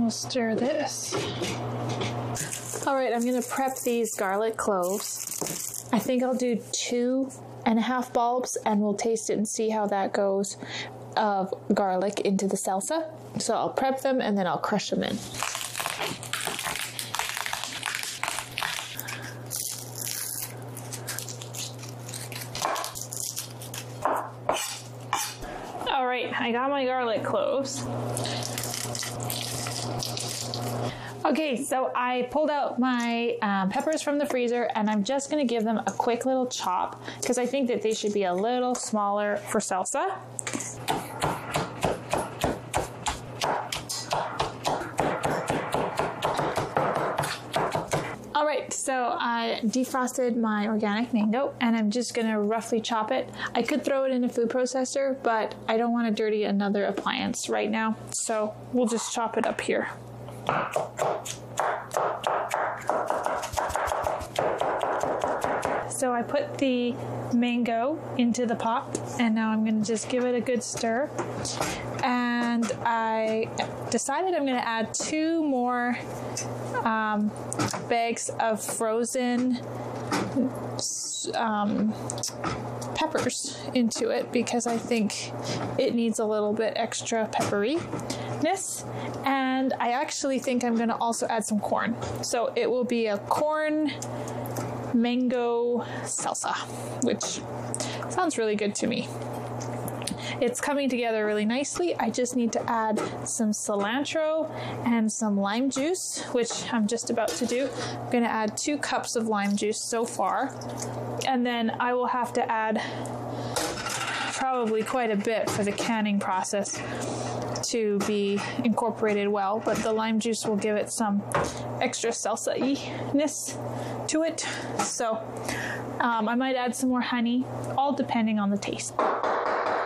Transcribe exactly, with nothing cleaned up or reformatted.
we'll stir this. All right, I'm gonna prep these garlic cloves. I think I'll do two and a half bulbs and we'll taste it and see how that goes of garlic into the salsa. So I'll prep them and then I'll crush them in. All right, I got my garlic cloves. Okay, so I pulled out my um, peppers from the freezer and I'm just gonna give them a quick little chop because I think that they should be a little smaller for salsa. All right, so I defrosted my organic mango and I'm just gonna roughly chop it. I could throw it in a food processor, but I don't wanna dirty another appliance right now. So we'll just chop it up here. So I put the mango into the pot and now I'm going to just give it a good stir. And I decided I'm going to add two more um, bags of frozen um, peppers into it because I think it needs a little bit extra pepperiness. And I actually think I'm going to also add some corn. So it will be a corn mango salsa, which sounds really good to me. It's coming together really nicely. I just need to add some cilantro and some lime juice, which I'm just about to do. I'm going to add two cups of lime juice so far, and then I will have to add probably quite a bit for the canning process to be incorporated well, but the lime juice will give it some extra salsa-y-ness to it. So um, I might add some more honey, all depending on the taste.